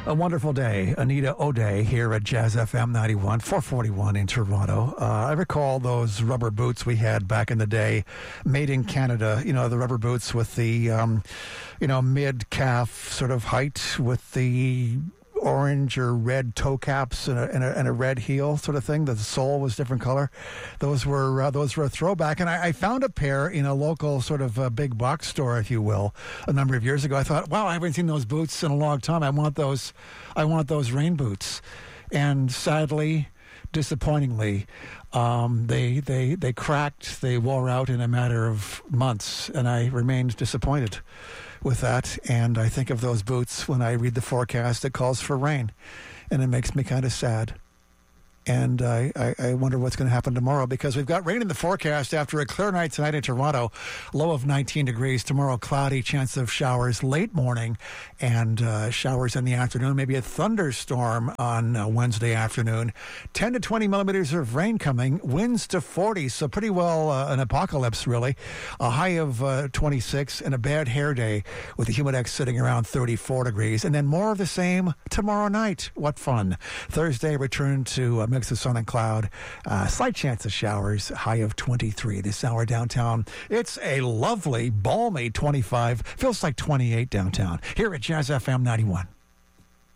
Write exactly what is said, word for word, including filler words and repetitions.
A wonderful day. Anita O'Day here at Jazz F M ninety-one, four forty-one in Toronto. Uh, I recall those rubber boots we had back in the day, made in Canada. You know, the rubber boots with the, um, you know, mid-calf sort of height with the orange or red toe caps and a, and a, and a red heel sort of thing. The sole was different color. Those were uh, those were a throwback. And I, I found a pair in a local sort of uh, big box store, if you will, a number of years ago. I thought, wow, I haven't seen those boots in a long time. I want those. I want those rain boots. And sadly, disappointingly, um, they they they cracked. They wore out in a matter of months, and I remained disappointed with that. And I think of those boots when I read the forecast. It calls for rain, and it makes me kind of sad. And I, I, I wonder what's going to happen tomorrow, because we've got rain in the forecast after a clear night tonight in Toronto. Low of nineteen degrees. Tomorrow, cloudy, chance of showers late morning and uh, showers in the afternoon. Maybe a thunderstorm on uh, Wednesday afternoon. ten to twenty millimeters of rain coming. Winds to forty. So pretty well uh, an apocalypse, really. A high of uh, twenty-six and a bad hair day with the humidex sitting around thirty-four degrees. And then more of the same tomorrow night. What fun. Thursday, return to uh, mix of sun and cloud. Uh, slight chance of showers. High of twenty-three this hour downtown. It's a lovely, balmy twenty-five. Feels like twenty-eight downtown. Here at Jazz F M ninety-one.